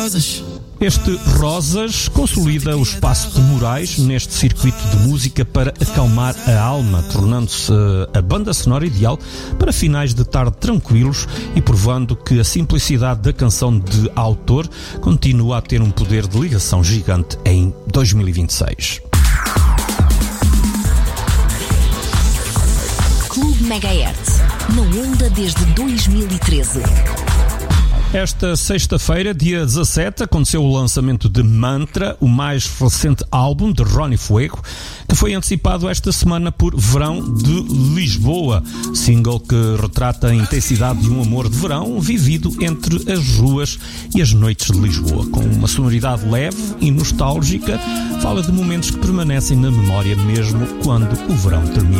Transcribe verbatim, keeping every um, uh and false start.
Este Rosas consolida o espaço de Moraes neste circuito de música para acalmar a alma, tornando-se a banda sonora ideal para finais de tarde tranquilos e provando que a simplicidade da canção de autor continua a ter um poder de ligação gigante em dois mil e vinte e seis. Clube Megahertz, na onda desde dois mil e treze. Esta sexta-feira, dia dezassete, aconteceu o lançamento de Mantra, o mais recente álbum de Ronnie Fuego, que foi antecipado esta semana por Verão de Lisboa, single que retrata a intensidade de um amor de verão vivido entre as ruas e as noites de Lisboa. Com uma sonoridade leve e nostálgica, fala de momentos que permanecem na memória mesmo quando o verão termina.